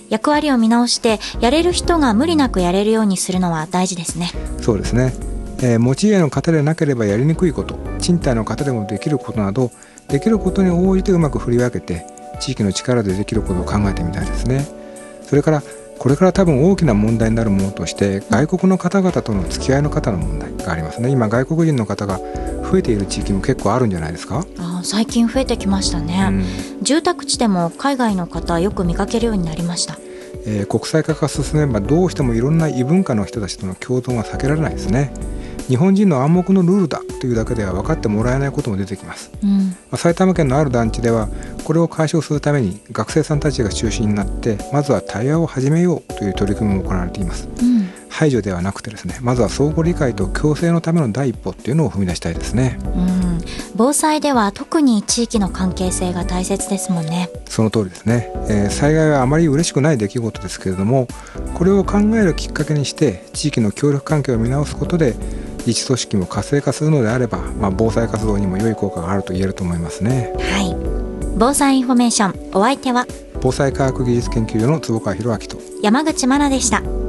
役割を見直してやれる人が無理なくやれるようにするのは大事ですね。 そうですね。持ち家の方でなければやりにくいこと、賃貸の方でもできることなど、できることに応じてうまく振り分けて地域の力でできることを考えてみたいですね。それからこれから多分大きな問題になるものとして外国の方々との付き合いの方の問題がありますね。今外国人の方が増えている地域も結構あるんじゃないですか。 最近増えてきましたね、住宅地でも海外の方よく見かけるようになりました。 国際化が進めばどうしてもいろんな異文化の人たちとの共存は避けられないですね。日本人の暗黙のルールだというだけでは分かってもらえないことも出てきます、埼玉県のある団地ではこれを解消するために学生さんたちが中心になってまずは対話を始めようという取り組みも行われています、排除ではなくてですね、まずは相互理解と共生のための第一歩っていうのを踏み出したいですね、 防災では特に地域の関係性が大切ですもんね。 その通りですね、災害はあまり嬉しくない出来事ですけれども、これを考えるきっかけにして地域の協力関係を見直すことで自治組織も活性化するのであれば、防災活動にも良い効果があると言えると思いますね。 はい、防災インフォメーション、お相手は防災科学技術研究所の坪川博明と山口真奈でした。